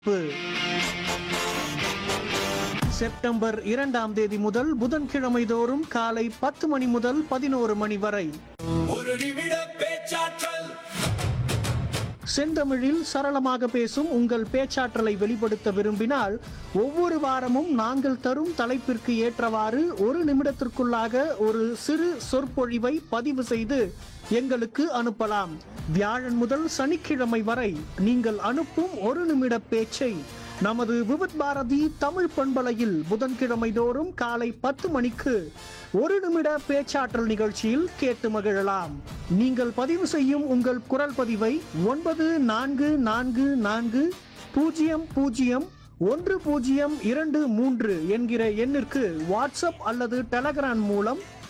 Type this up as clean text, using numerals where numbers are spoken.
September 2ஆம் தேதி முதல் புதன்கிழமை தோறும் காலை 10 மணி முதல் 11 மணி வரை ஒரு நிமிட பேச்சாற்றல். செந்தமிழில் சரளமாக பேசும் உங்கள் பேச்சாற்றலை வெளிப்படுத்த விரும்பினால் ஒவ்வொரு வாரமும் நாங்கள் தரும் தலைப்பிற்கு ஏற்றவாறு ஒரு நிமிடத்திற்குள்ளாக ஒரு சிறு சொற்பொழிவை பதிவு செய்து எங்களுக்கு அனுப்பலாம். வியாழன் முதல் சனிக்கிழமை வரை நீங்கள் அனுப்பும் ஒரு நிமிட பேச்சை நமது விவித் பாரதி தமிழ் பண்பலையில் புதன்கிழமை தோறும் காலை 10 மணிக்கு ஒரு நிமிட பேச்சாற்றல் நிகழ்ச்சியில் கேட்டு மகிழலாம். நீங்கள் பதிவு செய்யும் உங்கள் குரல் பதிவை 9444001023 என்கிற எண்ணிற்கு வாட்ஸ்அப் அல்லது டெலகிராம் மூலம்